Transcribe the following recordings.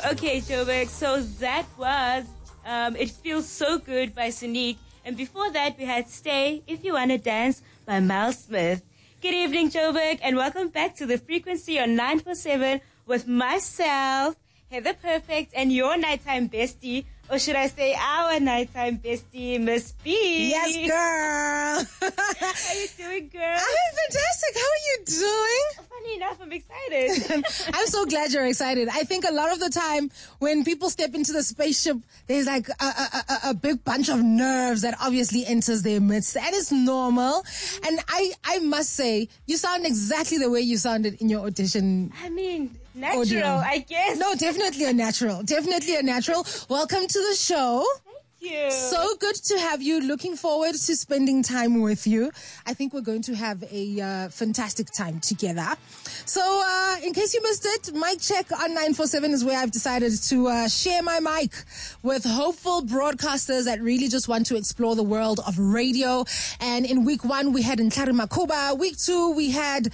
Okay, Joburg. So that was It Feels So Good by Sonique. And before that, we had Stay If You Wanna Dance by Miles Smith. Good evening, Joburg, and welcome back to The Frequency on 947 with myself, Heather Perfect, and your nighttime bestie, or should I say our nighttime bestie, Miss B. Yes, girl. How you doing, girl? I'm fantastic. How are you doing? Funny enough, I'm excited. I'm so glad you're excited. I think a lot of the time when people step into the spaceship, there's like a big bunch of nerves that obviously enters their midst. That is normal. And I must say, you sound exactly the way you sounded in your audition. I mean, natural, audio. I guess. No, definitely a natural. Definitely a natural. Welcome to the show. Thank you. So good to have you. Looking forward to spending time with you. I think we're going to have a fantastic time together. So, in case you missed it, mic check on 947 is where I've decided to share my mic with hopeful broadcasters that really just want to explore the world of radio. And in week 1, we had Ntlhari Makuba. Week 2, we had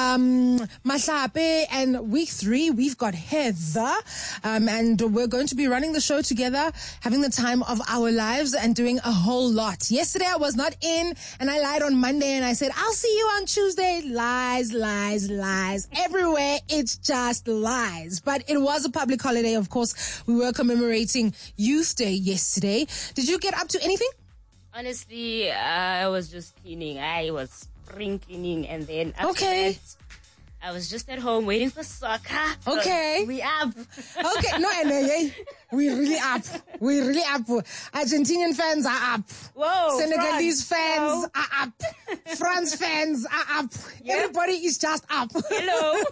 Mahlape. And week 3, we've got Heather. And we're going to be running the show together, having the time of our lives and doing a whole lot. Yesterday, I was not in, and I lied on Monday, and I said, I'll see you on Tuesday. Lies, lies, lies. Everywhere, it's just lies. But it was a public holiday, of course. We were commemorating Youth Day yesterday. Did you get up to anything? Honestly, I was just cleaning. I was spring cleaning, and then after that, I was just at home waiting for soccer. Okay. We up. Okay. No, we really up. We really up. Argentinian fans are up. Whoa. Senegalese France, fans are up. France fans are up. Yep. Everybody is just up. Hello.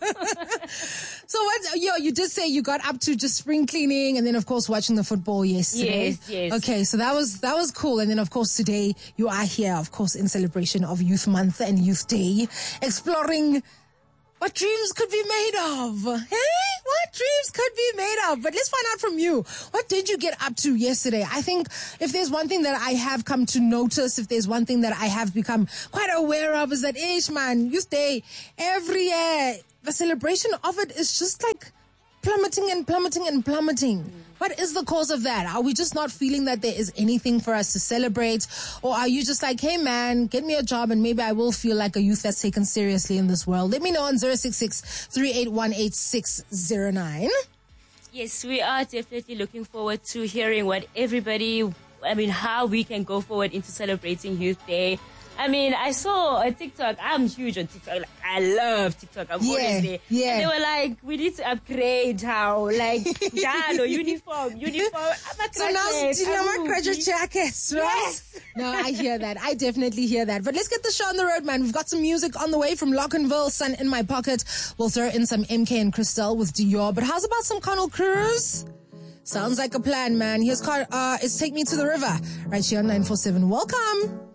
So you did say you got up to just spring cleaning and then of course watching the football yesterday. Yes. Okay, so that was cool. And then of course today you are here, of course, in celebration of Youth Month and Youth Day, exploring what dreams could be made of. Hey? What dreams could be made of? But let's find out from you. What did you get up to yesterday? I think if there's one thing that I have come to notice, if there's one thing that I have become quite aware of, is that, Youth Day, every year, the celebration of it is just like plummeting and plummeting and plummeting. What is the cause of that? Are we just not feeling that there is anything for us to celebrate? Or are you just like, hey man, get me a job and maybe I will feel like a youth that's taken seriously in this world? Let me know on 066-3818609. Yes, we are definitely looking forward to hearing how we can go forward into celebrating Youth Day. I mean, I saw a TikTok. I'm huge on TikTok. Like, I love TikTok. I'm always there. Yeah. And they were like, we need to upgrade how, like, uniform. So now, graduate jackets, right? Yes. No, I hear that. I definitely hear that. But let's get the show on the road, man. We've got some music on the way from Lockenville, Sun in My Pocket. We'll throw in some MK and Crystal with Dior. But how's about some Connell Cruz? Sounds like a plan, man. Here's Take Me to the River, right here on 947. Welcome.